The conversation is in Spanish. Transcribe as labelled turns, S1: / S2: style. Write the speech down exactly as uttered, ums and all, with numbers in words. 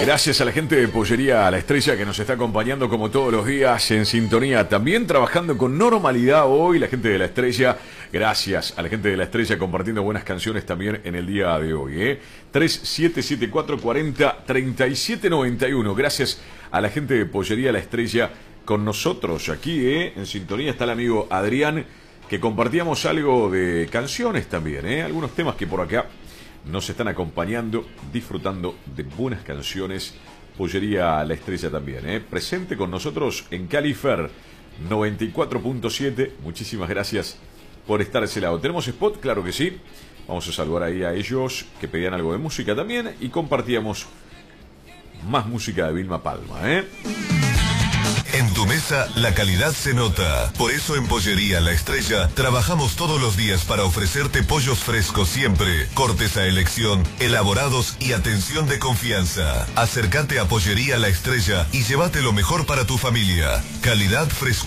S1: Gracias a la gente de Pollería La Estrella que nos está acompañando como todos los días en sintonía. También trabajando con normalidad hoy la gente de La Estrella. Gracias a la gente de La Estrella compartiendo buenas canciones también en el día de hoy. ¿eh? tres siete siete cuatro cuatro cero tres siete nueve uno. Gracias a la gente de Pollería La Estrella con nosotros aquí. ¿eh? En sintonía está el amigo Adrián, que compartíamos algo de canciones también. ¿eh? Algunos temas que por acá nos están acompañando, disfrutando de buenas canciones. Pollería La Estrella también, ¿eh? Presente con nosotros en Califer noventa y cuatro punto siete. Muchísimas gracias por estar a ese lado. ¿Tenemos spot? Claro que sí. Vamos a saludar ahí a ellos que pedían algo de música también. Y compartíamos más música de Vilma Palma, ¿eh?
S2: En tu mesa la calidad se nota. Por eso en Pollería La Estrella trabajamos todos los días para ofrecerte pollos frescos siempre, cortes a elección, elaborados y atención de confianza. Acércate a Pollería La Estrella y llévate lo mejor para tu familia. Calidad, frescura.